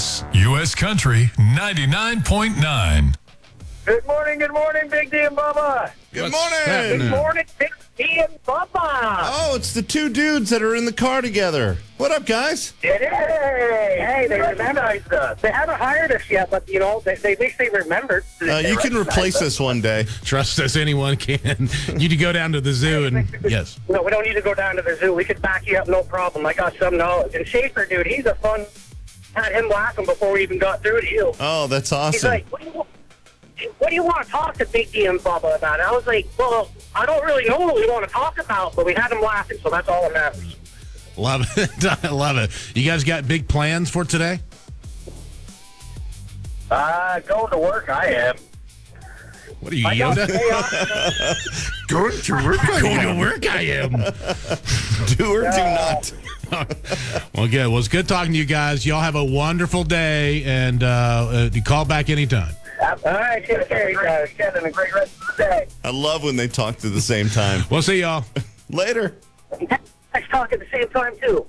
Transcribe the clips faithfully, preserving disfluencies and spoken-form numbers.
S, U S Country ninety-nine point nine. Good morning, good morning, Big D and Bubba. Good What's morning. happening? Good morning, Big D and Bubba. Oh, it's the two dudes that are in the car together. What up, guys? Hey, hey, they recognized us. They haven't hired us yet, but, you know, they, they wish they remembered. Uh, They you can recognized replace us. us one day. Trust us, anyone can. You to go down to the zoo and yes. No, we don't need to go down to the zoo. We could back you up, no problem. I got some knowledge. And Schaefer, dude, he's a fun... Had him laughing before we even got through to you. Oh, that's He's awesome. like, what do you want? What do you want to talk to Big D and Bubba about? I was like, well, I don't really know what we want to talk about, but we had him laughing, so that's all that matters. Love it. I love it. You guys got big plans for today? Uh, going to work, I am. What are you, I got Yoda? the day off. Going to work. Going to work, I am. Do or do not. Well, good. Well, it's good talking to you guys. Y'all have a wonderful day, and uh, uh, you call back anytime. All right, take care, you guys. Having a great rest of the day. I love when they talk at the same time. We'll see y'all. Later. Let's talk at the same time, too.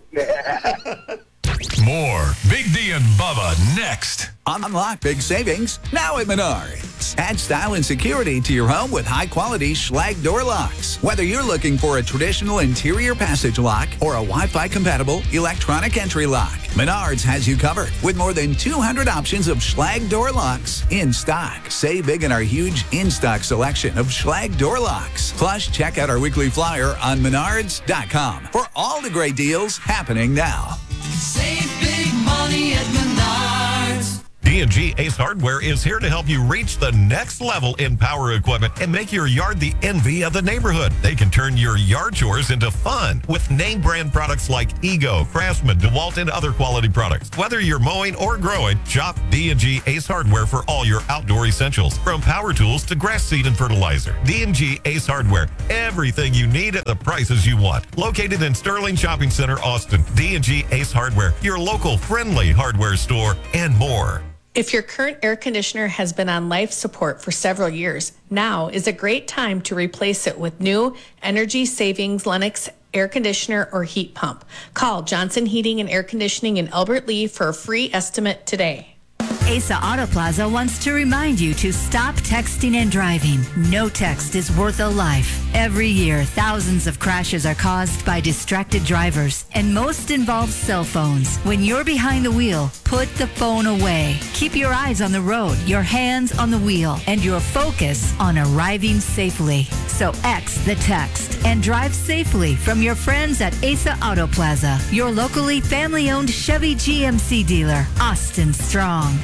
More Big D and Bubba next. Unlock big savings now at Menards. Add style and security to your home with high-quality Schlage door locks. Whether you're looking for a traditional interior passage lock or a Wi-Fi compatible electronic entry lock, Menards has you covered with more than two hundred options of Schlage door locks in stock. Save big in our huge in-stock selection of Schlage door locks. Plus, check out our weekly flyer on menards dot com for all the great deals happening now. Save big money at Menards. D and G Ace Hardware is here to help you reach the next level in power equipment and make your yard the envy of the neighborhood. They can turn your yard chores into fun with name brand products like Ego, Craftsman, DeWalt, and other quality products. Whether you're mowing or growing, shop D and G Ace Hardware for all your outdoor essentials. From power tools to grass seed and fertilizer. D and G Ace Hardware. Everything you need at the prices you want. Located in Sterling Shopping Center, Austin. D and G Ace Hardware, your local friendly hardware store, and more. If your current air conditioner has been on life support for several years, now is a great time to replace it with new energy savings Lennox air conditioner or heat pump. Call Johnson Heating and Air Conditioning in Albert Lea for a free estimate today. Asa Auto Plaza wants to remind you to stop texting and driving. No text is worth a life. Every year, thousands of crashes are caused by distracted drivers, and most involve cell phones. When you're behind the wheel, put the phone away. Keep your eyes on the road, your hands on the wheel, and your focus on arriving safely. So X the text and drive safely from your friends at Asa Auto Plaza, your locally family-owned Chevy G M C dealer, Austin Strong.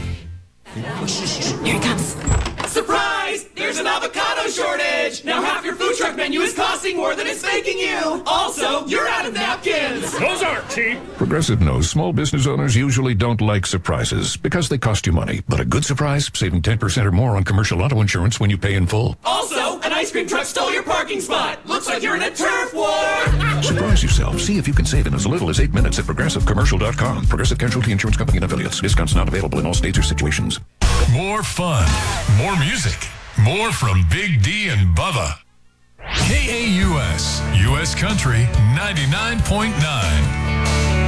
Here he comes. Surprise! There's an avocado shortage! Now half your food truck menu is costing more than it's making you! Also, you're out of napkins! Those aren't cheap! Progressive knows small business owners usually don't like surprises because they cost you money. But a good surprise, saving ten percent or more on commercial auto insurance when you pay in full. Also, an ice cream truck stole your parking spot! Looks like you're in a turf war! Surprise yourself. See if you can save in as little as eight minutes at progressive commercial dot com. Progressive Casualty Insurance Company and affiliates. Discounts not available in all states or situations. More fun, more music, more from Big D and Bubba. K A U S, U S Country ninety-nine point nine.